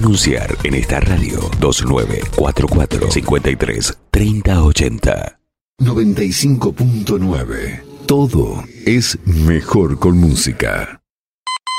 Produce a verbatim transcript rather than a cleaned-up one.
anunciar en esta radio. Dos nueve cuatro cuatro, cinco tres, tres cero ocho cero. noventa y cinco punto nueve. Todo es mejor con música.